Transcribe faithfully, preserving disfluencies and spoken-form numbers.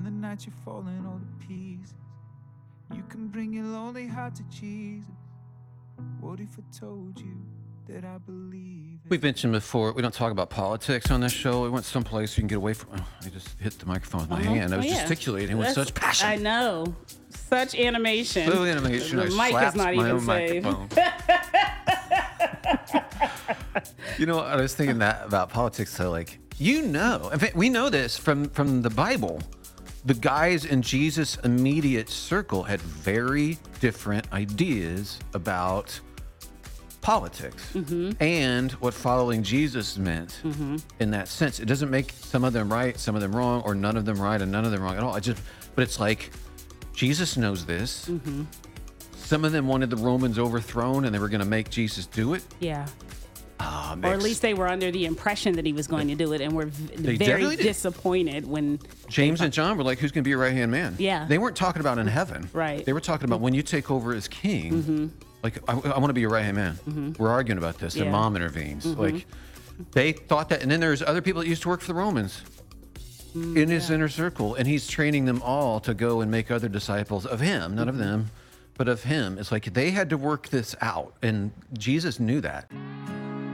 the night you're falling all to pieces. You can bring your lonely heart to Jesus. What if I told you that I believe it? We've mentioned before, we don't talk about politics on this show. We went someplace you can get away from. Oh, I just hit the microphone with my Uh-huh. hand. I was Oh, yeah. gesticulating with That's- such passion. I know. Such animation. Little animation. The I mic is slapped not my even own safe. microphone. You know, I was thinking that about politics. So, like, you know, in fact, we know this from from the Bible. The guys in Jesus' immediate circle had very different ideas about politics Mm-hmm. and what following Jesus meant Mm-hmm. in that sense. It doesn't make some of them right, some of them wrong, or none of them right and none of them wrong at all. I just, but it's like Jesus knows this. Mm-hmm. Some of them wanted the Romans overthrown and they were going to make Jesus do it. Yeah. Ah, Or at mixed. least they were under the impression that he was going to do it and were v- They very definitely did. disappointed when James and John were like, who's going to be your right hand man? Yeah. They weren't talking about in heaven. Right. They were talking about when you take over as king. Mm-hmm. Like, I, I want to be your right hand man. Mhm. We're arguing about this. And Yeah. mom intervenes. Mhm. Like, they thought that. And then there's other people that used to work for the Romans in his inner circle. And he's training them all to go and make other disciples of him, not of them, but of him. It's like they had to work this out. And Jesus knew that.